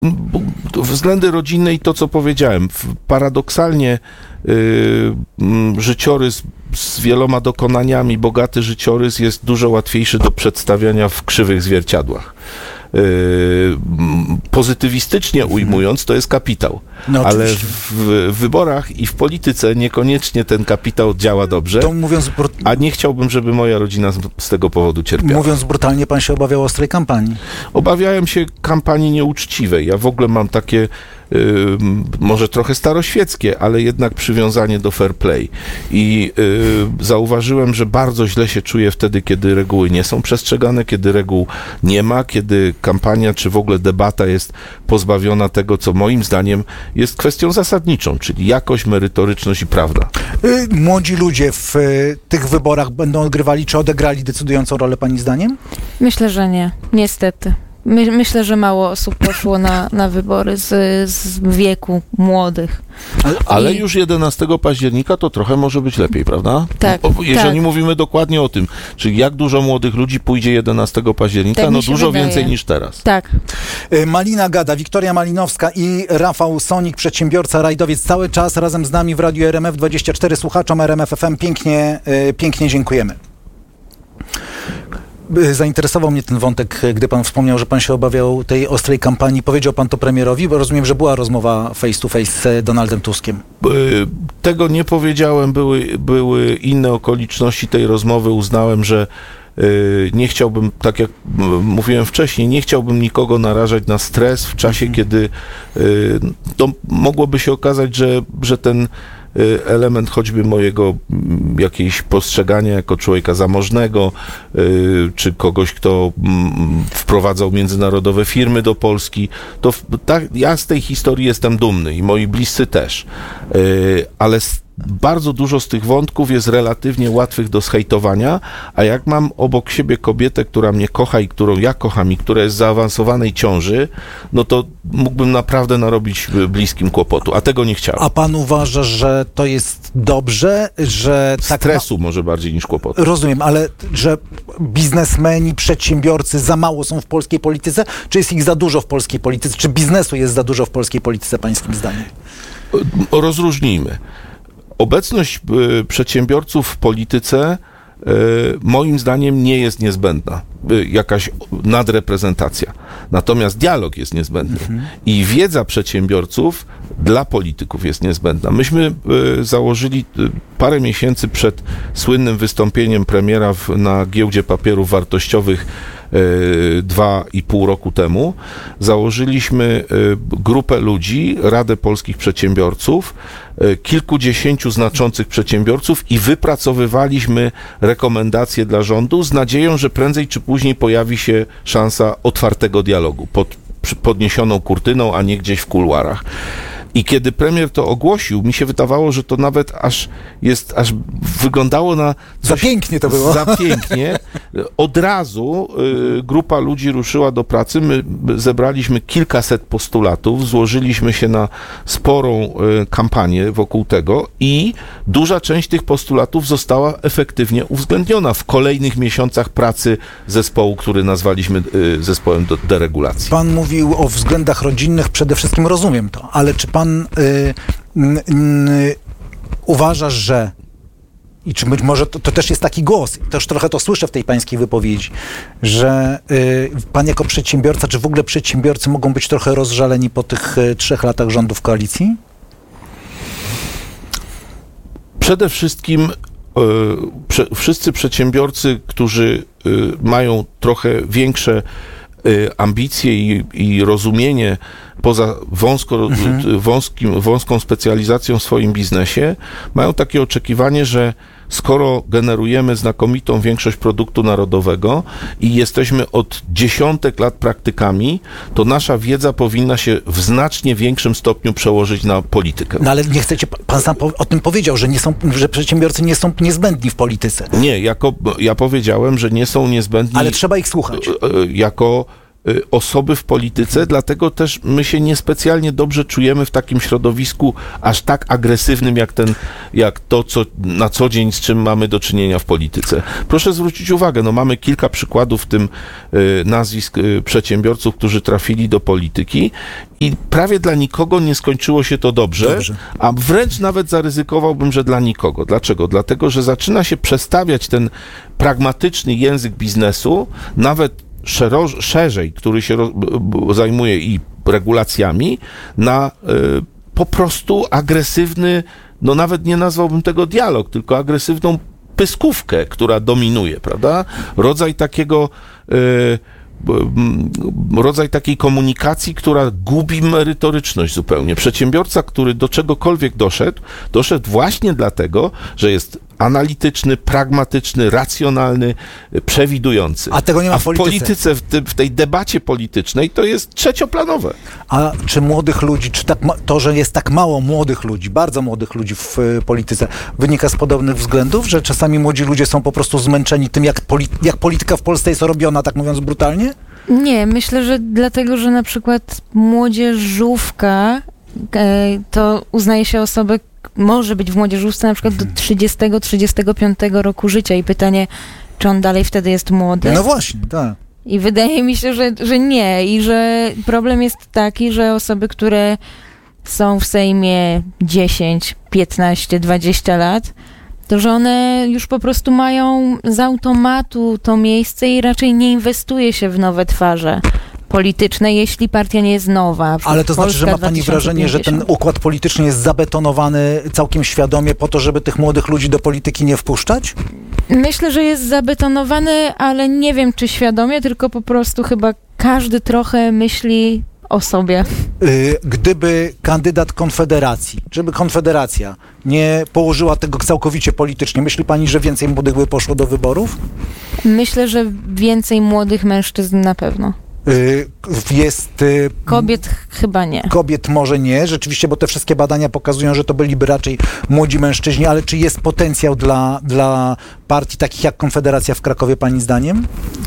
względy rodzinne i to, co powiedziałem. Paradoksalnie życiorys z wieloma dokonaniami, bogaty życiorys jest dużo łatwiejszy do przedstawiania w krzywych zwierciadłach. Pozytywistycznie ujmując, to jest kapitał. No, ale w wyborach i w polityce niekoniecznie ten kapitał działa dobrze, to mówiąc a nie chciałbym, żeby moja rodzina z tego powodu cierpiała. Mówiąc brutalnie, pan się obawiał ostrej kampanii. Obawiałem się kampanii nieuczciwej. Ja w ogóle mam takie może trochę staroświeckie, ale jednak przywiązanie do fair play. I zauważyłem, że bardzo źle się czuję wtedy, kiedy reguły nie są przestrzegane, kiedy reguł nie ma, kiedy kampania czy w ogóle debata jest pozbawiona tego, co moim zdaniem jest kwestią zasadniczą, czyli jakość, merytoryczność i prawda. Młodzi ludzie w tych wyborach będą odgrywali, czy odegrali decydującą rolę pani zdaniem? Myślę, że nie. Niestety. Myślę, że mało osób poszło na wybory z wieku młodych. Ale już 11 października to trochę może być lepiej, prawda? Tak. Jeżeli mówimy dokładnie o tym, czyli jak dużo młodych ludzi pójdzie 11 października, tak no dużo wydaje. więcej niż teraz. Tak. Malina Gada, Wiktoria Malinowska i Rafał Sonik, przedsiębiorca, rajdowiec, cały czas razem z nami w Radiu RMF24, słuchaczom RMF FM. Pięknie dziękujemy. Zainteresował mnie ten wątek, gdy pan wspomniał, że pan się obawiał tej ostrej kampanii. Powiedział pan to premierowi, bo rozumiem, że była rozmowa face to face z Donaldem Tuskiem. Tego nie powiedziałem, były inne okoliczności tej rozmowy. Uznałem, że nie chciałbym, tak jak mówiłem wcześniej, nie chciałbym nikogo narażać na stres w czasie, kiedy to mogłoby się okazać, że ten element choćby mojego jakiegoś postrzegania jako człowieka zamożnego, czy kogoś, kto wprowadzał międzynarodowe firmy do Polski, to ja z tej historii jestem dumny i moi bliscy też. Ale bardzo dużo z tych wątków jest relatywnie łatwych do zhejtowania, a jak mam obok siebie kobietę, która mnie kocha i którą ja kocham i która jest w zaawansowanej ciąży, no to mógłbym naprawdę narobić bliskim kłopotu, a tego nie chciałem. A pan uważa, że to jest dobrze, że... Stresu może bardziej niż kłopotu. Rozumiem, ale że biznesmeni, przedsiębiorcy za mało są w polskiej polityce, czy jest ich za dużo w polskiej polityce, czy biznesu jest za dużo w polskiej polityce, pańskim zdaniem? Rozróżnijmy. Obecność przedsiębiorców w polityce moim zdaniem nie jest niezbędna. Jakaś nadreprezentacja. Natomiast dialog jest niezbędny. I wiedza przedsiębiorców dla polityków jest niezbędna. Myśmy założyli parę miesięcy przed słynnym wystąpieniem premiera na Giełdzie Papierów Wartościowych 2,5 roku temu, założyliśmy grupę ludzi, Radę Polskich Przedsiębiorców, kilkudziesięciu znaczących przedsiębiorców i wypracowywaliśmy rekomendacje dla rządu z nadzieją, że prędzej czy później pojawi się szansa otwartego dialogu pod podniesioną kurtyną, a nie gdzieś w kuluarach. I kiedy premier to ogłosił, mi się wydawało, że to nawet aż wyglądało na coś... Za pięknie to było. Za pięknie. Od razu grupa ludzi ruszyła do pracy. My zebraliśmy kilkaset postulatów, złożyliśmy się na sporą kampanię wokół tego i duża część tych postulatów została efektywnie uwzględniona w kolejnych miesiącach pracy zespołu, który nazwaliśmy zespołem do deregulacji. Pan mówił o względach rodzinnych, przede wszystkim rozumiem to, ale czy pan uważasz, że i czy być może to też jest taki głos, też trochę to słyszę w tej pańskiej wypowiedzi, że pan jako przedsiębiorca, czy w ogóle przedsiębiorcy mogą być trochę rozżaleni po tych 3 latach rządów koalicji? Przede wszystkim wszyscy przedsiębiorcy, którzy mają trochę większe ambicje i rozumienie poza wąską specjalizacją w swoim biznesie, mają takie oczekiwanie, że skoro generujemy znakomitą większość produktu narodowego i jesteśmy od dziesiątek lat praktykami, to nasza wiedza powinna się w znacznie większym stopniu przełożyć na politykę. No ale nie chcecie, pan sam o tym powiedział, że przedsiębiorcy nie są niezbędni w polityce. Nie, ja powiedziałem, że nie są niezbędni. Ale trzeba ich słuchać. Jako osoby w polityce, dlatego też my się niespecjalnie dobrze czujemy w takim środowisku aż tak agresywnym, jak to, co na co dzień, z czym mamy do czynienia w polityce. Proszę zwrócić uwagę, no mamy kilka przykładów w tym nazwisk przedsiębiorców, którzy trafili do polityki i prawie dla nikogo nie skończyło się to dobrze, a wręcz nawet zaryzykowałbym, że dla nikogo. Dlaczego? Dlatego, że zaczyna się przestawiać ten pragmatyczny język biznesu, nawet szerzej, który się zajmuje i regulacjami, na po prostu agresywny, no nawet nie nazwałbym tego dialog, tylko agresywną pyskówkę, która dominuje, prawda? Rodzaj takiej komunikacji, która gubi merytoryczność zupełnie. Przedsiębiorca, który do czegokolwiek doszedł właśnie dlatego, że jest analityczny, pragmatyczny, racjonalny, przewidujący. A tego nie ma w w polityce, w tej debacie politycznej to jest trzecioplanowe. A czy młodych ludzi, czy to, że jest tak mało młodych ludzi, bardzo młodych ludzi w polityce, wynika z podobnych względów, że czasami młodzi ludzie są po prostu zmęczeni tym, jak polityka w Polsce jest robiona, tak mówiąc brutalnie? Nie, myślę, że dlatego, że na przykład młodzieżówka to uznaje się osobę, może być w młodzieżówce na przykład do 30-35 roku życia i pytanie, czy on dalej wtedy jest młody? No właśnie, tak. I wydaje mi się, że nie i że problem jest taki, że osoby, które są w Sejmie 10, 15, 20 lat, to że one już po prostu mają z automatu to miejsce i raczej nie inwestuje się w nowe twarze polityczne, jeśli partia nie jest nowa. Ale to znaczy, że ma pani wrażenie, że ten układ polityczny jest zabetonowany całkiem świadomie po to, żeby tych młodych ludzi do polityki nie wpuszczać? Myślę, że jest zabetonowany, ale nie wiem, czy świadomie, tylko po prostu chyba każdy trochę myśli o sobie. Gdyby kandydat Konfederacji, żeby Konfederacja nie położyła tego całkowicie politycznie, myśli pani, że więcej młodych by poszło do wyborów? Myślę, że więcej młodych mężczyzn na pewno. Kobiet chyba nie. Kobiet może nie, rzeczywiście, bo te wszystkie badania pokazują, że to byliby raczej młodzi mężczyźni, ale czy jest potencjał dla partii takich jak Konfederacja w Krakowie, pani zdaniem?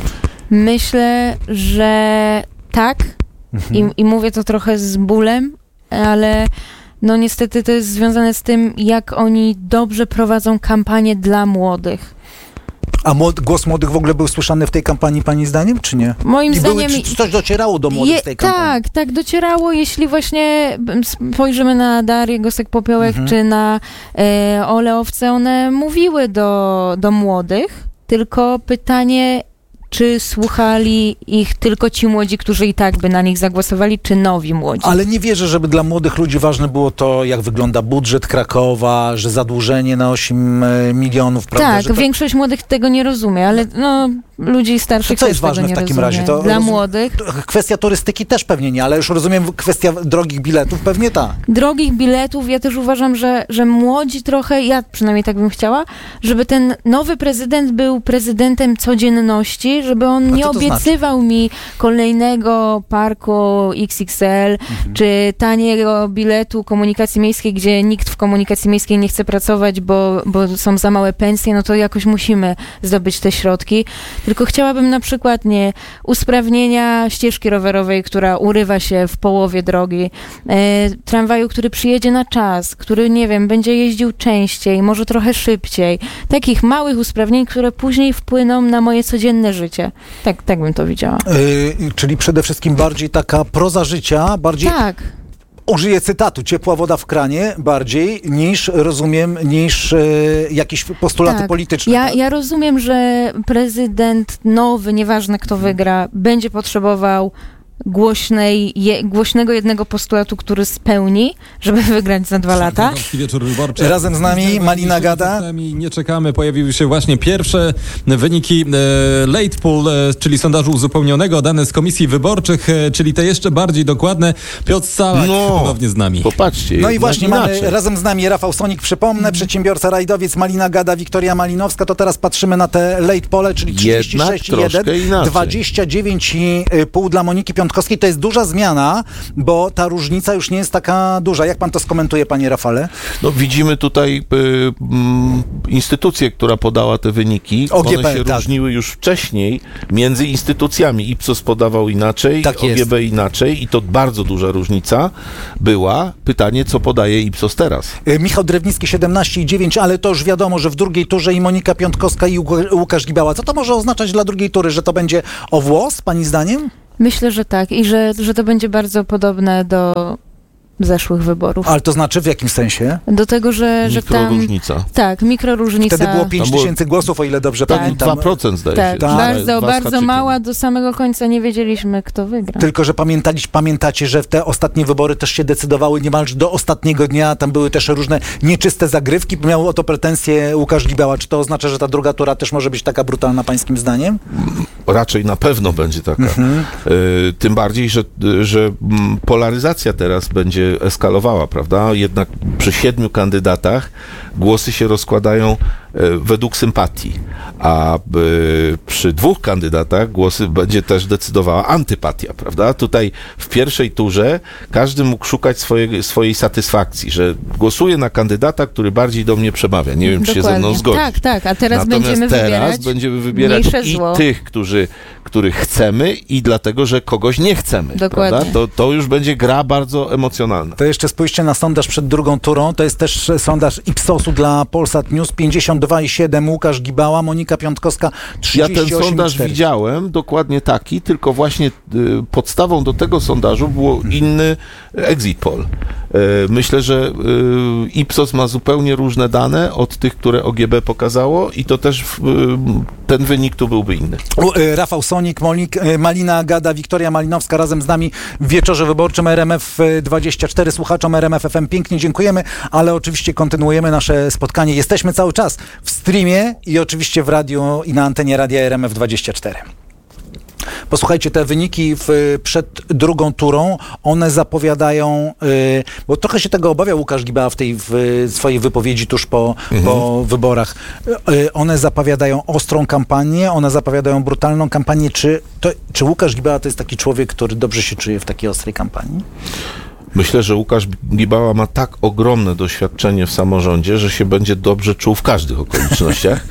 Myślę, że tak. I mówię to trochę z bólem, ale no niestety to jest związane z tym, jak oni dobrze prowadzą kampanię dla młodych. A głos młodych w ogóle był słyszany w tej kampanii, pani zdaniem, czy nie? Moim zdaniem... Czy coś docierało do młodych z tej kampanii? Tak, docierało, jeśli właśnie spojrzymy na Darię Gosek-Popiołek, czy na Ole Owce, one mówiły do młodych, tylko pytanie, czy słuchali ich tylko ci młodzi, którzy i tak by na nich zagłosowali, czy nowi młodzi? Ale nie wierzę, żeby dla młodych ludzi ważne było to, jak wygląda budżet Krakowa, że zadłużenie na 8 milionów, prawda? Tak, większość młodych tego nie rozumie, ale no, ludzi starszych co jest ważne w takim razie? To dla młodych. Kwestia turystyki też pewnie nie, ale już rozumiem, kwestia drogich biletów pewnie tak. Drogich biletów, ja też uważam, że młodzi trochę, ja przynajmniej tak bym chciała, żeby ten nowy prezydent był prezydentem codzienności, żeby on nie obiecywał mi kolejnego parku XXL, czy taniego biletu komunikacji miejskiej, gdzie nikt w komunikacji miejskiej nie chce pracować, bo są za małe pensje, no to jakoś musimy zdobyć te środki. Tylko chciałabym na przykład usprawnienia ścieżki rowerowej, która urywa się w połowie drogi, tramwaju, który przyjedzie na czas, który, nie wiem, będzie jeździł częściej, może trochę szybciej. Takich małych usprawnień, które później wpłyną na moje codzienne życie. Tak bym to widziała. Czyli przede wszystkim bardziej taka proza życia, bardziej... Tak. Użyję cytatu, ciepła woda w kranie bardziej niż, rozumiem, jakieś postulaty polityczne. Ja rozumiem, że prezydent nowy, nieważne kto wygra, będzie potrzebował głośnego jednego postulatu, który spełni, żeby wygrać za 2 lata. Wieczór wyborczy. Razem z nami Malina Gada. Nie czekamy, pojawiły się właśnie pierwsze wyniki late poll, czyli sondażu uzupełnionego, dane z komisji wyborczych, czyli te jeszcze bardziej dokładne. Piotr Salak ponownie z nami. Popatrzcie. No i właśnie mamy razem z nami Rafał Sonik, przypomnę, przedsiębiorca rajdowiec, Malina Gada, Wiktoria Malinowska. To teraz patrzymy na te late polle, czyli 36,1, 29,5 dla Moniki Piątkowskiej. To jest duża zmiana, bo ta różnica już nie jest taka duża. Jak pan to skomentuje, panie Rafale? No widzimy tutaj instytucję, która podała te wyniki. OGB, one się różniły już wcześniej między instytucjami. Ipsos podawał inaczej, OGB inaczej i to bardzo duża różnica była. Pytanie, co podaje Ipsos teraz? Michał Drewnicki 17,9, ale to już wiadomo, że w drugiej turze i Monika Piątkowska i Łukasz Gibała. Co to może oznaczać dla drugiej tury? Że to będzie o włos, pani zdaniem? Myślę, że tak i że to będzie bardzo podobne do zeszłych wyborów. Ale to znaczy w jakim sensie? Do tego, że tam... Mikroróżnica. Tak, mikroróżnica. Wtedy było 5 tysięcy głosów, o ile dobrze pamiętam. 2% zdaje tak, się. Tak, bardzo mała, do samego końca nie wiedzieliśmy, kto wygra. Tylko, że pamiętacie, że te ostatnie wybory też się decydowały niemalże do ostatniego dnia, tam były też różne nieczyste zagrywki, miał o to pretensje Łukasz Gibała. Czy to oznacza, że ta druga tura też może być taka brutalna, pańskim zdaniem? Raczej na pewno będzie taka. Tym bardziej, że polaryzacja teraz będzie eskalowała, prawda? Jednak przy 7 kandydatach głosy się rozkładają według sympatii, a przy 2 kandydatach głosy będzie też decydowała antypatia, prawda? Tutaj w pierwszej turze każdy mógł szukać swojej satysfakcji, że głosuje na kandydata, który bardziej do mnie przemawia. Nie wiem, czy się ze mną zgodzi. Tak, a teraz będziemy wybierać i tych, których chcemy i dlatego, że kogoś nie chcemy. Dokładnie. To już będzie gra bardzo emocjonalna. To jeszcze spójrzcie na sondaż przed drugą turą. To jest też sondaż Ipsosu dla Polsat News. 52,7 Łukasz Gibała, Monika Piątkowska 38,4. Ja ten sondaż widziałem, dokładnie taki, tylko właśnie podstawą do tego sondażu było inny exit poll. Myślę, że Ipsos ma zupełnie różne dane od tych, które OGB pokazało i to też ten wynik tu byłby inny. Rafał Sonik, Malina Gada, Wiktoria Malinowska razem z nami w wieczorze wyborczym RMF24. Słuchaczom RMF FM pięknie dziękujemy, ale oczywiście kontynuujemy nasze spotkanie. Jesteśmy cały czas w streamie i oczywiście w radiu i na antenie radia RMF24. Posłuchajcie, te wyniki przed drugą turą, one zapowiadają, bo trochę się tego obawiał Łukasz Gibała w swojej wypowiedzi tuż po wyborach. One zapowiadają ostrą kampanię, one zapowiadają brutalną kampanię. Czy Łukasz Gibała to jest taki człowiek, który dobrze się czuje w takiej ostrej kampanii? Myślę, że Łukasz Gibała ma tak ogromne doświadczenie w samorządzie, że się będzie dobrze czuł w każdych okolicznościach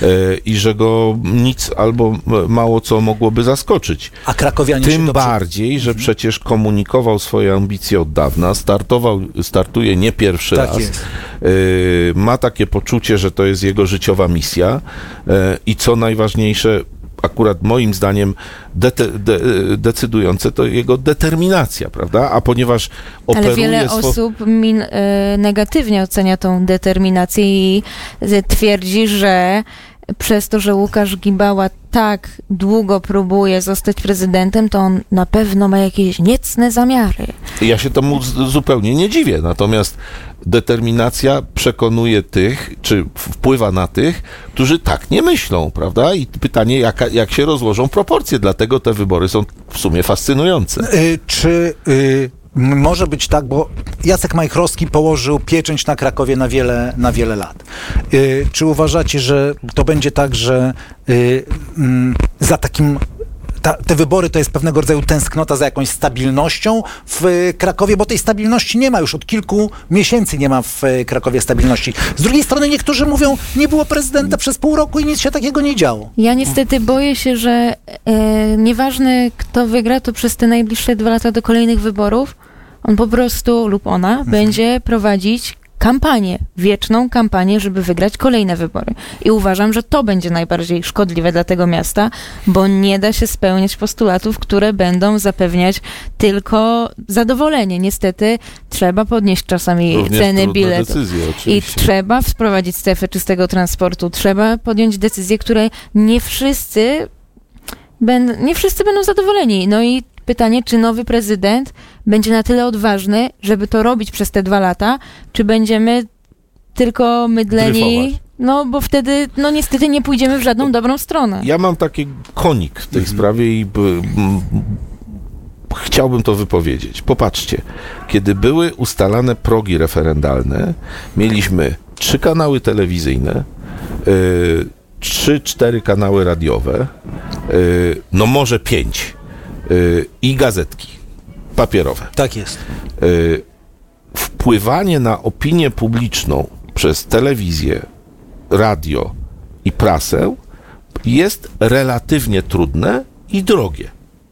i że go nic albo mało co mogłoby zaskoczyć. A krakowianie tym bardziej, że przecież komunikował swoje ambicje od dawna, startuje nie pierwszy raz. Ma takie poczucie, że to jest jego życiowa misja i co najważniejsze, akurat moim zdaniem decydujące to jego determinacja, prawda? A ponieważ operuje... Ale wiele osób negatywnie ocenia tą determinację i twierdzi, że przez to, że Łukasz Gibała tak długo próbuje zostać prezydentem, to on na pewno ma jakieś niecne zamiary. Ja się temu zupełnie nie dziwię, natomiast determinacja przekonuje tych, czy wpływa na tych, którzy tak nie myślą, prawda? I pytanie, jak się rozłożą proporcje, dlatego te wybory są w sumie fascynujące. Może być tak, bo Jacek Majchrowski położył pieczęć na Krakowie na wiele lat. Czy uważacie, że to będzie tak, że za takim... Te wybory to jest pewnego rodzaju tęsknota za jakąś stabilnością w Krakowie, bo tej stabilności nie ma już od kilku miesięcy, nie ma w Krakowie stabilności. Z drugiej strony niektórzy mówią, nie było prezydenta przez pół roku i nic się takiego nie działo. Ja niestety boję się, że nieważne kto wygra, to przez te najbliższe 2 lata do kolejnych wyborów on po prostu lub ona będzie prowadzić kampanię, wieczną kampanię, żeby wygrać kolejne wybory. I uważam, że to będzie najbardziej szkodliwe dla tego miasta, bo nie da się spełniać postulatów, które będą zapewniać tylko zadowolenie. Niestety trzeba podnieść czasami ceny biletów. I trzeba wprowadzić strefę czystego transportu. Trzeba podjąć decyzje, które nie wszyscy będą zadowoleni. No i pytanie, czy nowy prezydent będzie na tyle odważny, żeby to robić przez te 2 lata, czy będziemy tylko mydleni, dryfować. No bo wtedy, no niestety nie pójdziemy w żadną dobrą stronę. Ja mam taki konik w tej sprawie i chciałbym to wypowiedzieć. Popatrzcie, kiedy były ustalane progi referendalne, mieliśmy 3 kanały telewizyjne, 3-4 kanały radiowe, no może 5. i gazetki papierowe. Tak jest. Wpływanie na opinię publiczną przez telewizję, radio i prasę jest relatywnie trudne i drogie.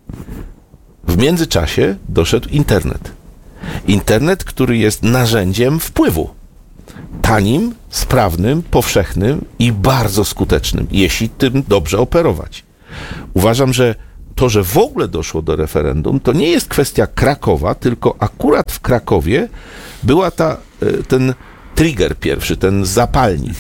W międzyczasie doszedł internet. Internet, który jest narzędziem wpływu. Tanim, sprawnym, powszechnym i bardzo skutecznym, jeśli tym dobrze operować. Uważam, że to, że w ogóle doszło do referendum, to nie jest kwestia Krakowa, tylko akurat w Krakowie była ten trigger pierwszy, ten zapalnik.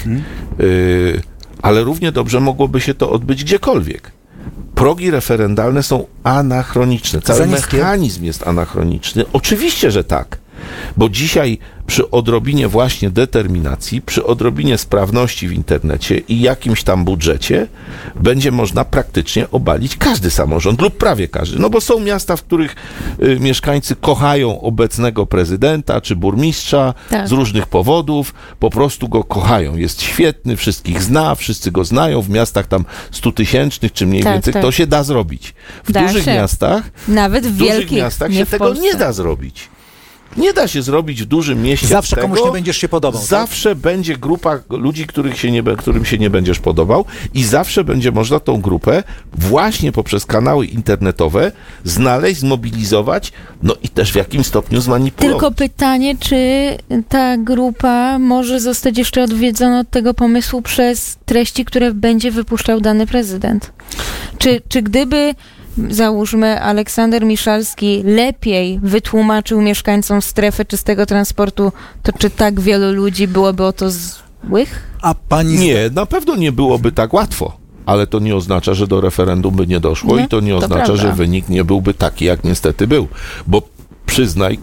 Ale równie dobrze mogłoby się to odbyć gdziekolwiek. Progi referendalne są anachroniczne. Cały mechanizm jest anachroniczny. Oczywiście, że tak. Bo dzisiaj przy odrobinie właśnie determinacji, przy odrobinie sprawności w internecie i jakimś tam budżecie będzie można praktycznie obalić każdy samorząd lub prawie każdy. No bo są miasta, w których mieszkańcy kochają obecnego prezydenta czy burmistrza z różnych powodów, po prostu go kochają. Jest świetny, wszystkich zna, wszyscy go znają. W miastach tam 100-tysięcznych czy mniej więcej to się da zrobić. W dużych miastach, nawet w dużych miastach się tego nie da zrobić. Nie da się zrobić w dużym mieście. Zawsze komuś nie będziesz się podobał. Zawsze będzie grupa ludzi, którym się nie będziesz podobał i zawsze będzie można tą grupę właśnie poprzez kanały internetowe znaleźć, zmobilizować, no i też w jakim stopniu zmanipulować. Tylko pytanie, czy ta grupa może zostać jeszcze odwiedzona od tego pomysłu przez treści, które będzie wypuszczał dany prezydent? Czy gdyby załóżmy, Aleksander Miszalski lepiej wytłumaczył mieszkańcom strefy czystego transportu, to czy tak wielu ludzi byłoby o to złych? Nie, na pewno nie byłoby tak łatwo. Ale to nie oznacza, że do referendum by nie doszło i to nie oznacza, że wynik nie byłby taki, jak niestety był. Bo przyznaj,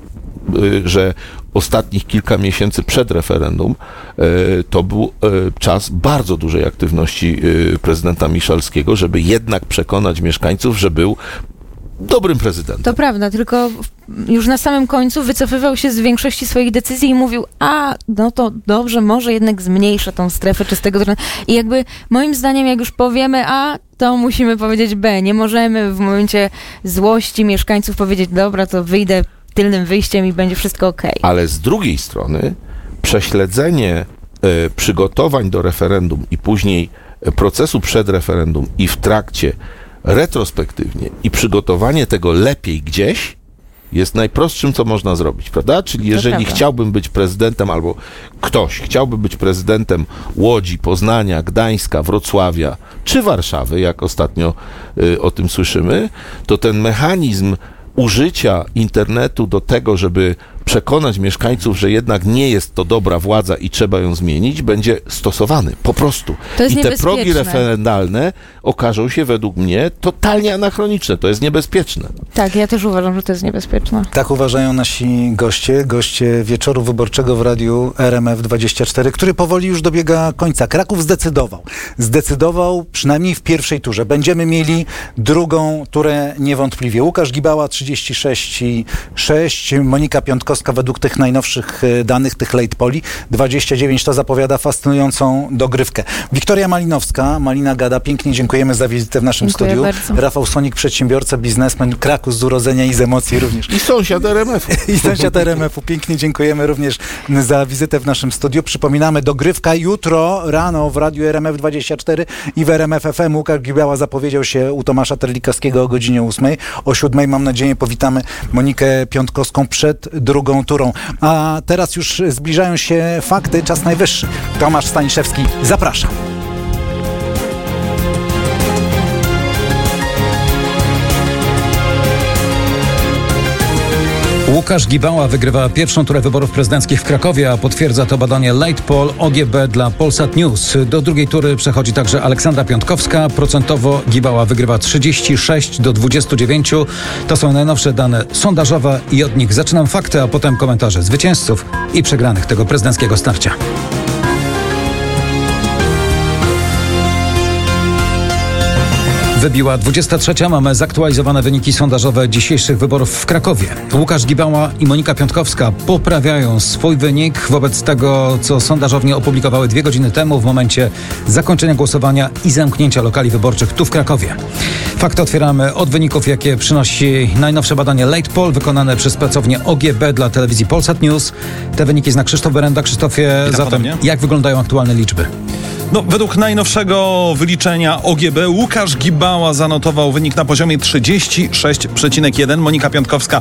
że ostatnich kilka miesięcy przed referendum to był czas bardzo dużej aktywności prezydenta Miszalskiego, żeby jednak przekonać mieszkańców, że był dobrym prezydentem. To prawda, tylko już na samym końcu wycofywał się z większości swoich decyzji i mówił, no to dobrze, może jednak zmniejszę tą strefę czystego transportu. I jakby moim zdaniem, jak już powiemy A, to musimy powiedzieć B. Nie możemy w momencie złości mieszkańców powiedzieć, dobra, to wyjdę tylnym wyjściem i będzie wszystko okej. Ale z drugiej strony prześledzenie przygotowań do referendum i później procesu przed referendum i w trakcie retrospektywnie i przygotowanie tego lepiej gdzieś jest najprostszym, co można zrobić, prawda? Czyli jeżeli chciałbym być prezydentem albo ktoś chciałby być prezydentem Łodzi, Poznania, Gdańska, Wrocławia czy Warszawy, jak ostatnio o tym słyszymy, to ten mechanizm użycia internetu do tego, żeby przekonać mieszkańców, że jednak nie jest to dobra władza i trzeba ją zmienić, będzie stosowany. Po prostu. I te progi referendalne okażą się według mnie totalnie anachroniczne. To jest niebezpieczne. Tak, ja też uważam, że to jest niebezpieczne. Tak uważają nasi goście wieczoru wyborczego w radiu RMF24, który powoli już dobiega końca. Kraków zdecydował przynajmniej w pierwszej turze. Będziemy mieli drugą turę niewątpliwie. Łukasz Gibała 36,6, Monika Piątkowska według tych najnowszych danych, tych late poli 29, to zapowiada fascynującą dogrywkę. Wiktoria Malinowska, Malina Gada, pięknie dziękujemy za wizytę w naszym studiu. Bardzo. Rafał Sonik, przedsiębiorca, biznesmen, Kraków z urodzenia i z emocji również. I sąsiad RMF-u. I sąsiad RMF-u. Pięknie dziękujemy również za wizytę w naszym studiu. Przypominamy, dogrywka jutro rano w radiu RMF24 i w RMF FM. Łukasz Gibała zapowiedział się u Tomasza Terlikowskiego o godzinie 8. O 7 mam nadzieję powitamy Monikę Piątkowską przed drugą turą. A teraz już zbliżają się fakty, czas najwyższy. Tomasz Staniszewski, zapraszam. Łukasz Gibała wygrywa pierwszą turę wyborów prezydenckich w Krakowie, a potwierdza to badanie Late Poll OGB dla Polsat News. Do drugiej tury przechodzi także Aleksandra Piątkowska. Procentowo Gibała wygrywa 36-29. To są najnowsze dane sondażowe i od nich zaczynam fakty, a potem komentarze zwycięzców i przegranych tego prezydenckiego starcia. Wybiła 23. Mamy zaktualizowane wyniki sondażowe dzisiejszych wyborów w Krakowie. Łukasz Gibała i Monika Piątkowska poprawiają swój wynik wobec tego, co sondażownie opublikowały 2 godziny temu w momencie zakończenia głosowania i zamknięcia lokali wyborczych tu w Krakowie. Fakty otwieramy od wyników, jakie przynosi najnowsze badanie Late Poll wykonane przez pracownię OGB dla telewizji Polsat News. Te wyniki zna Krzysztof Berenda. Krzysztofie, zatem jak wyglądają aktualne liczby? Według najnowszego wyliczenia OGB Łukasz Gibała zanotował wynik na poziomie 36,1, Monika Piątkowska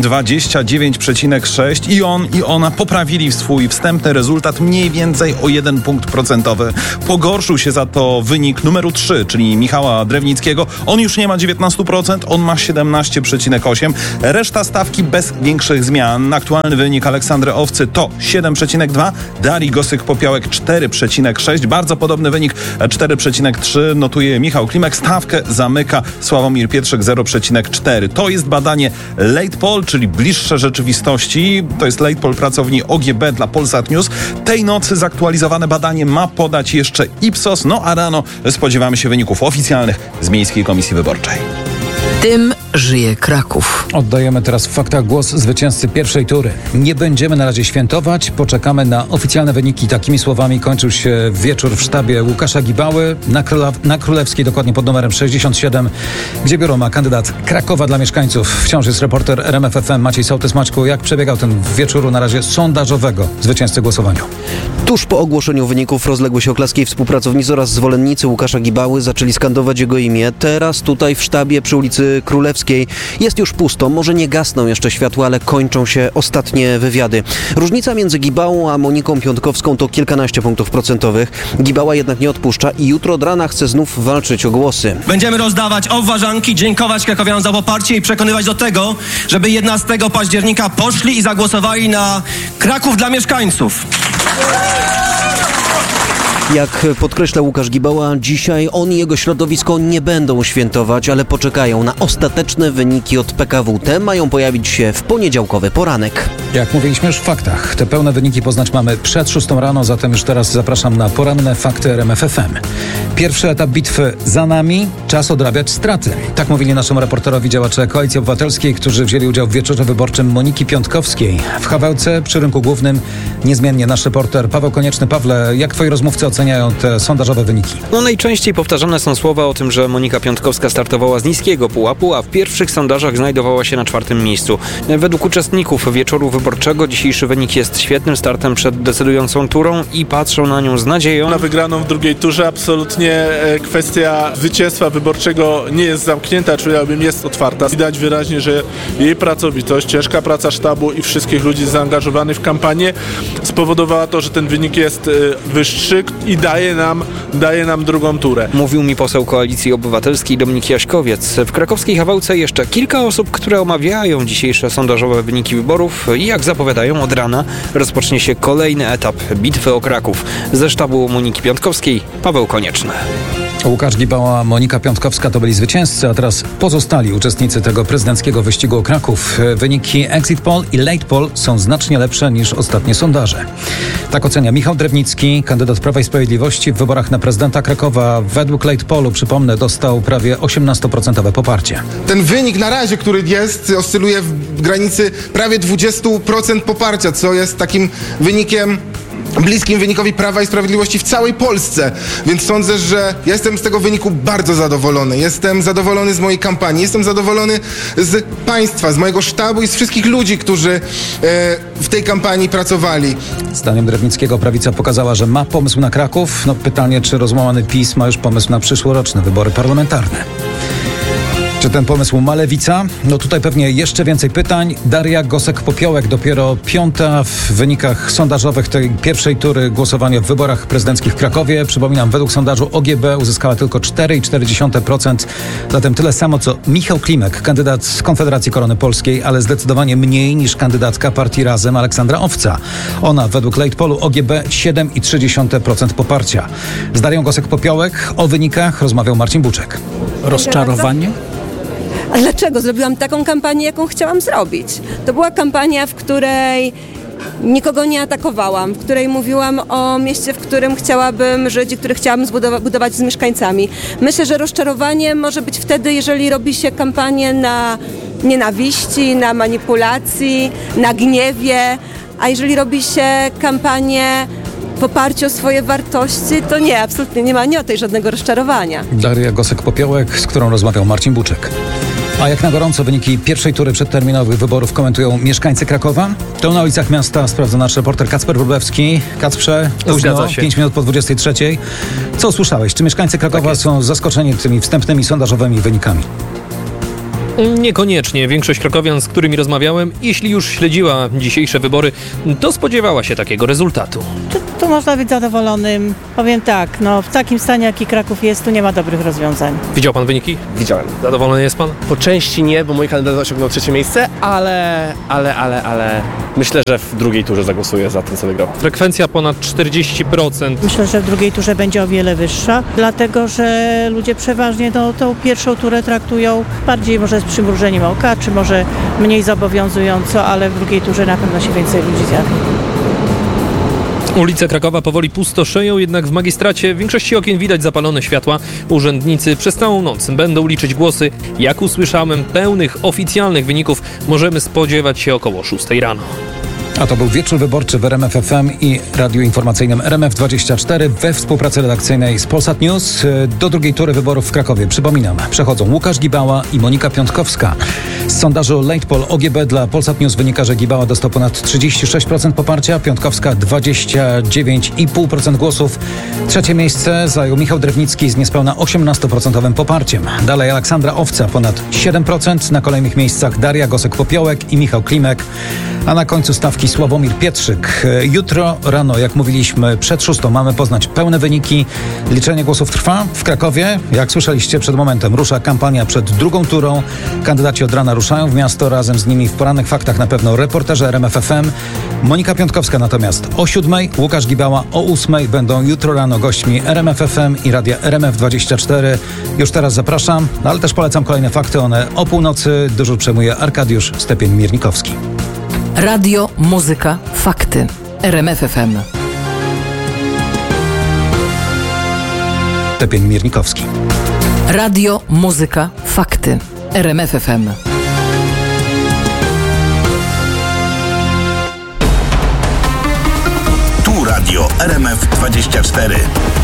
29,6 i on i ona poprawili swój wstępny rezultat mniej więcej o 1 punkt procentowy. Pogorszył się za to wynik numeru 3, czyli Michała Drewnickiego. On już nie ma 19%, on ma 17,8. Reszta stawki bez większych zmian. Aktualny wynik Aleksandry Owcy to 7,2, Darii Gossyk-Popiołek 4,6. Bardzo podobny wynik 4,3 notuje Michał Klimek. Stawkę zamyka Sławomir Pietrzyk 0,4. To jest badanie Late Poll, czyli bliższe rzeczywistości. To jest Late Poll pracowni OGB dla Polsat News. Tej nocy zaktualizowane badanie ma podać jeszcze Ipsos, a rano spodziewamy się wyników oficjalnych z Miejskiej Komisji Wyborczej. Tym żyje Kraków. Oddajemy teraz w faktach głos zwycięzcy pierwszej tury. Nie będziemy na razie świętować, poczekamy na oficjalne wyniki. Takimi słowami kończył się wieczór w sztabie Łukasza Gibały na Królewskiej, dokładnie pod numerem 67, gdzie biuro ma kandydat Krakowa dla mieszkańców. Wciąż jest reporter RMF FM Maciej Sołtys. Maćku, jak przebiegał ten wieczór na razie sondażowego zwycięzcy głosowaniu? Tuż po ogłoszeniu wyników rozległy się oklaski współpracownicy oraz zwolennicy Łukasza Gibały zaczęli skandować jego imię. Teraz tutaj w sztabie przy ulicy Królewskiej jest już pusto. Może nie gasną jeszcze światła, ale kończą się ostatnie wywiady. Różnica między Gibałą a Moniką Piątkowską to kilkanaście punktów procentowych. Gibała jednak nie odpuszcza i jutro od rana chce znów walczyć o głosy. Będziemy rozdawać obwarzanki, dziękować krakowianom za poparcie i przekonywać do tego, żeby 11 października poszli i zagłosowali na Kraków dla mieszkańców. Jak podkreśla Łukasz Gibała, dzisiaj on i jego środowisko nie będą świętować, ale poczekają na ostateczne wyniki od PKW. Te mają pojawić się w poniedziałkowy poranek. Jak mówiliśmy już w faktach, te pełne wyniki poznać mamy przed 6 rano, zatem już teraz zapraszam na poranne fakty RMF FM. Pierwszy etap bitwy za nami, czas odrabiać straty. Tak mówili naszemu reporterowi działacze Koalicji Obywatelskiej, którzy wzięli udział w wieczorze wyborczym Moniki Piątkowskiej. W Hawełce przy rynku głównym niezmiennie nasz reporter Paweł Konieczny. Pawle, jak twoi rozmówcy oceniają te sondażowe wyniki? Najczęściej powtarzane są słowa o tym, że Monika Piątkowska startowała z niskiego pułapu, a w pierwszych sondażach znajdowała się na 4. miejscu. Według uczestników wieczoru wyborczego dzisiejszy wynik jest świetnym startem przed decydującą turą i patrzą na nią z nadzieją. Na wygraną w drugiej turze absolutnie kwestia zwycięstwa wyborczego nie jest zamknięta, czy jest otwarta. Widać wyraźnie, że jej pracowitość, ciężka praca sztabu i wszystkich ludzi zaangażowanych w kampanię spowodowała to, że ten wynik jest wyższy i daje nam drugą turę. Mówił mi poseł Koalicji Obywatelskiej Dominik Jaśkowiec. W krakowskiej Hawełce jeszcze kilka osób, które omawiają dzisiejsze sondażowe wyniki wyborów i jak zapowiadają od rana rozpocznie się kolejny etap bitwy o Kraków. Ze sztabu Moniki Piątkowskiej Paweł Konieczny. Łukasz Gibała, Monika Piątkowska to byli zwycięzcy, a teraz pozostali uczestnicy tego prezydenckiego wyścigu o Kraków. Wyniki Exit Poll i Late Poll są znacznie lepsze niż ostatnie sondaże. Tak ocenia Michał Drewnicki, kandydat Prawa i Sprawiedliwości w wyborach na prezydenta Krakowa. Według Late Pollu, przypomnę, dostał prawie 18% poparcie. Ten wynik na razie, który jest, oscyluje w granicy prawie 20% poparcia, co jest takim wynikiem bliskim wynikowi Prawa i Sprawiedliwości w całej Polsce. Więc sądzę, że ja jestem z tego wyniku bardzo zadowolony. Jestem zadowolony z mojej kampanii, jestem zadowolony z państwa, z mojego sztabu i z wszystkich ludzi, którzy w tej kampanii pracowali. Zdaniem Drewnickiego prawica pokazała, że ma pomysł na Kraków. Pytanie, czy rozłamany PiS ma już pomysł na przyszłoroczne wybory parlamentarne. Czy ten pomysł ma lewica? Tutaj pewnie jeszcze więcej pytań. Daria Gossyk-Popiołek dopiero 5. w wynikach sondażowych tej pierwszej tury głosowania w wyborach prezydenckich w Krakowie. Przypominam, według sondażu OGB uzyskała tylko 4,4%. Zatem tyle samo co Michał Klimek, kandydat z Konfederacji Korony Polskiej, ale zdecydowanie mniej niż kandydatka partii Razem Aleksandra Owca. Ona według Late Pollu OGB 7,3% poparcia. Z Darią Gossyk-Popiołek o wynikach rozmawiał Marcin Buczek. Rozczarowanie? A dlaczego? Zrobiłam taką kampanię, jaką chciałam zrobić. To była kampania, w której nikogo nie atakowałam, w której mówiłam o mieście, w którym chciałabym żyć i które chciałabym budować z mieszkańcami. Myślę, że rozczarowanie może być wtedy, jeżeli robi się kampanię na nienawiści, na manipulacji, na gniewie, a jeżeli robi się kampanię w oparciu o swoje wartości, to nie, absolutnie nie ma tej żadnego rozczarowania. Daria Gosek-Popiołek, z którą rozmawiał Marcin Buczek. A jak na gorąco wyniki pierwszej tury przedterminowych wyborów komentują mieszkańcy Krakowa? To na ulicach miasta sprawdza nasz reporter Kacper Wróblewski. Kacprze, późno, 5 minut po 23. Co usłyszałeś? Czy mieszkańcy Krakowa są zaskoczeni tymi wstępnymi sondażowymi wynikami? Niekoniecznie. Większość krakowian, z którymi rozmawiałem, jeśli już śledziła dzisiejsze wybory, to spodziewała się takiego rezultatu. Tu można być zadowolonym. Powiem tak, w takim stanie, jaki Kraków jest, tu nie ma dobrych rozwiązań. Widział pan wyniki? Widziałem. Zadowolony jest pan? Po części nie, bo mój kandydat osiągnął 3. miejsce, ale myślę, że w drugiej turze zagłosuję za ten, co wygrał. Frekwencja ponad 40%. Myślę, że w drugiej turze będzie o wiele wyższa, dlatego że ludzie przeważnie tą pierwszą turę traktują bardziej może z przymrużeniem oka, czy może mniej zobowiązująco, ale w drugiej turze na pewno się więcej ludzi zjawi. Ulice Krakowa powoli pustoszeją, jednak w magistracie w większości okien widać zapalone światła. Urzędnicy przez całą noc będą liczyć głosy. Jak usłyszałem, pełnych, oficjalnych wyników możemy spodziewać się około 6 rano. A to był wieczór wyborczy w RMF FM i radiu informacyjnym RMF24 we współpracy redakcyjnej z Polsat News. Do drugiej tury wyborów w Krakowie, przypominam, przechodzą Łukasz Gibała i Monika Piątkowska. Z sondażu Late Poll OGB dla Polsat News wynika, że Gibała dostał ponad 36% poparcia, Piątkowska 29,5% głosów. Trzecie miejsce zajął Michał Drewnicki z niespełna 18% poparciem. Dalej Aleksandra Owca ponad 7%, na kolejnych miejscach Daria Gosek-Popiołek i Michał Klimek, a na końcu stawki Sławomir Pietrzyk. Jutro rano, jak mówiliśmy, przed 6 mamy poznać pełne wyniki. Liczenie głosów trwa w Krakowie. Jak słyszeliście przed momentem, rusza kampania przed drugą turą. Kandydaci od rana ruszają w miasto, razem z nimi w porannych faktach na pewno reporterzy RMF FM. Monika Piątkowska natomiast o 7, Łukasz Gibała o 8 będą jutro rano gośćmi RMF FM i radia RMF24. Już teraz zapraszam, ale też polecam kolejne fakty. One o północy. Dyżur przejmuje Arkadiusz Stepień-Miernikowski. Radio, muzyka, fakty. RMF FM. Stepień-Miernikowski. Radio, muzyka, fakty. RMF FM. Tu radio RMF24.